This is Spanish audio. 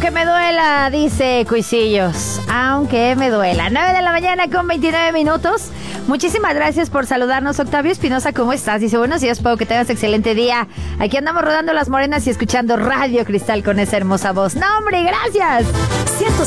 Aunque me duela, dice Cuisillos. Aunque me duela. 9 de la mañana con 29 minutos. Muchísimas gracias por saludarnos, Octavio Espinosa. ¿Cómo estás? Dice, buenos días, espero que tengas excelente día. Aquí andamos rodando las morenas y escuchando Radio Cristal con esa hermosa voz. ¡No, hombre, gracias!